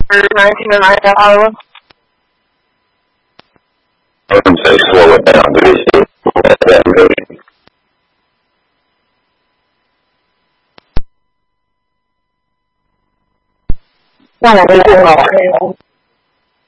19 and 9 Iowa. I wouldn't say slow it down, but it's that motion. Yeah,